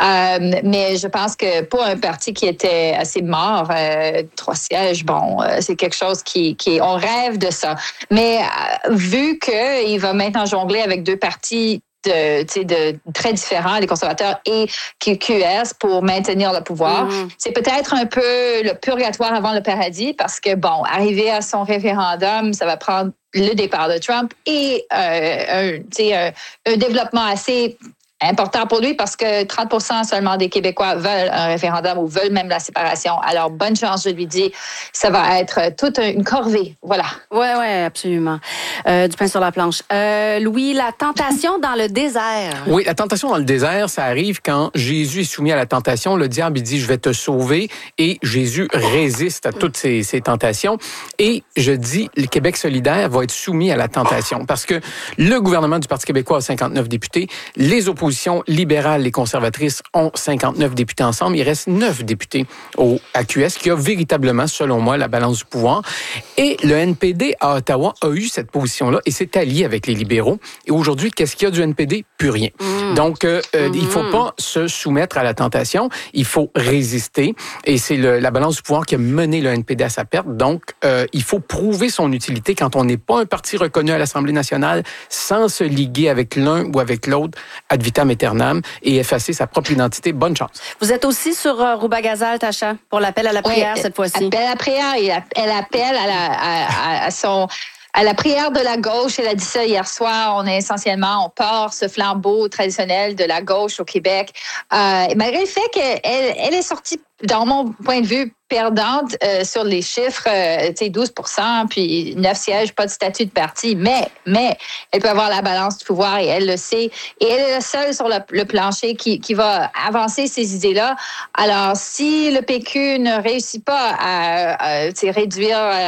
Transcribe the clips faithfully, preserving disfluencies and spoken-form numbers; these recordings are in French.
Euh, mais je pense que pour un parti qui était assez mort, euh, trois sièges, bon, euh, c'est quelque chose qui, qui, on rêve de ça. Mais euh, vu qu'il va maintenant jongler avec deux partis de, de très différents, les conservateurs et Q S, pour maintenir le pouvoir. Mm-hmm. C'est peut-être un peu le purgatoire avant le paradis parce que, bon, arriver à son référendum, ça va prendre le départ de Trump et euh, un, un, un développement assez important pour lui parce que trente pour cent seulement des Québécois veulent un référendum ou veulent même la séparation. Alors, bonne chance, je lui dis, ça va être toute une corvée. Voilà. Oui, oui, absolument. Euh, du pain sur la planche. Euh, Louis, la tentation dans le désert. Oui, la tentation dans le désert, ça arrive quand Jésus est soumis à la tentation. Le diable, il dit, je vais te sauver. Et Jésus résiste à toutes ces, ces tentations. Et je dis, le Québec solidaire va être soumis à la tentation parce que le gouvernement du Parti québécois a cinquante-neuf députés. Les oppositions libérales et conservatrices ont cinquante-neuf députés ensemble. Il reste neuf députés au A Q S qui a véritablement, selon moi, la balance du pouvoir. Et le N P D à Ottawa a eu cette position-là et s'est allié avec les libéraux. Et aujourd'hui, qu'est-ce qu'il y a du N P D? Plus rien. Mmh. Donc, euh, mmh. il ne faut pas se soumettre à la tentation. Il faut résister. Et c'est le, la balance du pouvoir qui a mené le N P D à sa perte. Donc, euh, il faut prouver son utilité quand on n'est pas un parti reconnu à l'Assemblée nationale sans se liguer avec l'un ou avec l'autre ad vitam aeternam et effacer sa propre identité. Bonne chance. Vous êtes aussi sur euh, Rouba-Gazal, Tacha, pour l'appel à la prière, oui, cette fois-ci. Appel à la prière. Et elle appelle à, la, à, à, à son... à la prière de la gauche. Elle a dit ça hier soir. On est essentiellement, on porte ce flambeau traditionnel de la gauche au Québec. Euh, et malgré le fait qu'elle elle est sortie, dans mon point de vue, perdante euh, sur les chiffres, euh, tu sais, douze pour cent, puis neuf sièges, pas de statut de parti, mais, mais elle peut avoir la balance du pouvoir et elle le sait. Et elle est la seule sur le, le plancher qui, qui va avancer ces idées-là. Alors, si le P Q ne réussit pas à, à réduire euh,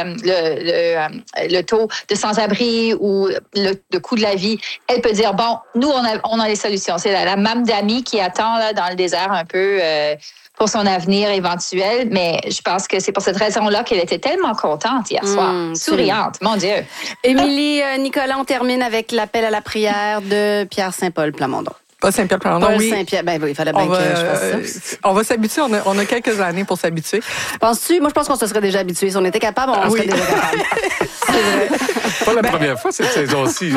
le, le, le taux de sans-abri ou le, le coût de la vie, elle peut dire, bon, nous, on a, on a les solutions. C'est la, la Mme Dami qui attend là, dans le désert un peu... Euh, pour son avenir éventuel, mais je pense que c'est pour cette raison-là qu'elle était tellement contente hier soir, mmh, souriante, mon Dieu. Émilie, euh, Nicolas, on termine avec l'appel à la prière de Pierre Saint-Paul Plamondon. Pas Saint-Pierre Plamondon, Paul oui. Saint-Pierre, ben oui, il fallait bien va, que je fasse ça. On va s'habituer, on a, on a quelques années pour s'habituer. Penses-tu? Moi, je pense qu'on se serait déjà habitué. Si on était capable, on oui. serait déjà capable. C'est vrai. Pas la ben, première fois cette saison-ci.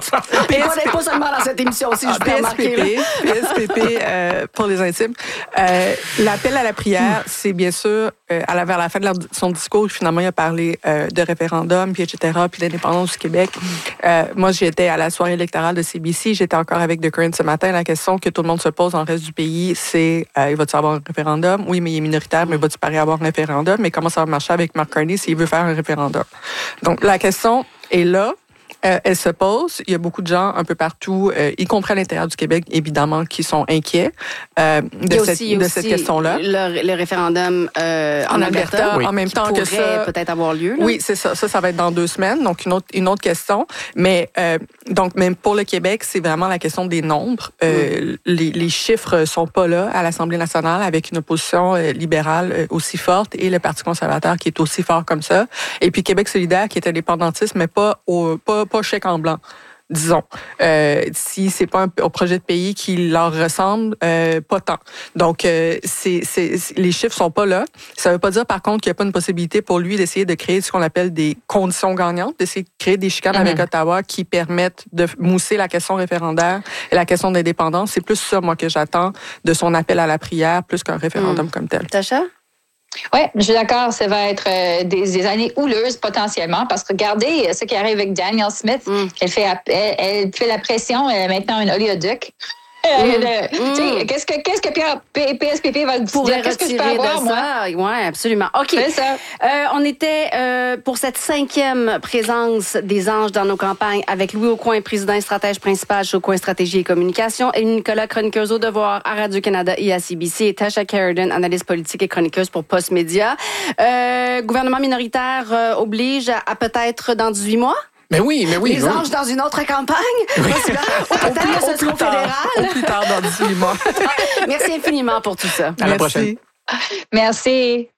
Et pas, pas seulement dans cette émission-ci, je peux remarquer. P S P P, euh, pour les intimes. Euh, l'appel à la prière, c'est bien sûr, euh, à la, vers la fin de leur, son discours, finalement, il a parlé euh, de référendum, puis et cetera, puis d'indépendance du Québec. Euh, moi, j'étais à la soirée électorale de C B C, j'étais encore avec The Current ce matin. La question que tout le monde se pose dans le reste du pays, c'est euh, il va-tu avoir un référendum? Oui, mais il est minoritaire, mais va-tu pareil avoir un référendum? Mais comment ça va marcher avec Mark Carney s'il veut faire un référendum? Donc, la question est là. Euh, elle se pose. Il y a beaucoup de gens un peu partout, euh, y compris à l'intérieur du Québec, évidemment, qui sont inquiets euh, de, cette, aussi, de cette question-là. Le, le référendum euh, en, en Alberta, Alberta oui. en même temps que ça, peut-être avoir lieu. Là. Oui, c'est ça. Ça, ça va être dans deux semaines. Donc une autre, une autre question. Mais euh, donc même pour le Québec, c'est vraiment la question des nombres. Euh, mm. les, les chiffres sont pas là à l'Assemblée nationale avec une opposition euh, libérale euh, aussi forte et le Parti conservateur qui est aussi fort comme ça. Et puis Québec solidaire qui est indépendantiste, mais pas au pas pas chèque en blanc, disons. Euh, si c'est pas un, un projet de pays qui leur ressemble, euh, pas tant. Donc, euh, c'est, c'est, les chiffres sont pas là. Ça veut pas dire, par contre, qu'il n'y a pas une possibilité pour lui d'essayer de créer ce qu'on appelle des conditions gagnantes, d'essayer de créer des chicanes mm-hmm. avec Ottawa qui permettent de mousser la question référendaire et la question d'indépendance. C'est plus ça, moi, que j'attends de son appel à la prière, plus qu'un référendum mm. comme tel. Tacha? Oui, je suis d'accord. Ça va être euh, des, des années houleuses potentiellement parce que regardez ce qui arrive avec Danielle Smith. Mm. Elle, fait, elle, elle fait la pression. Elle est maintenant une oléoduc. Euh, mm. le, mm. Qu'est-ce que, qu'est-ce que Pierre, P S P P va dire? Qu'est-ce que je peux avoir, moi? Oui, absolument. OK. C'est ça. Euh, on était euh, pour cette cinquième présence des anges dans nos campagnes avec Louis Aucoin, président et stratège principal chez Aucoin Stratégie et Communication, et Nicolas, chroniqueuse au devoir à Radio-Canada et à C B C, et Tasha Carradine, analyste politique et chroniqueuse pour Postmédia. Euh, gouvernement minoritaire euh, oblige à, à peut-être dans dix-huit mois? Mais oui, mais oui. Les oui. anges dans une autre campagne? Oui. Ou peut-être que ce sera fédéral? Au plus tard dans dix-huit mois. Merci infiniment pour tout ça. À la prochaine. Merci.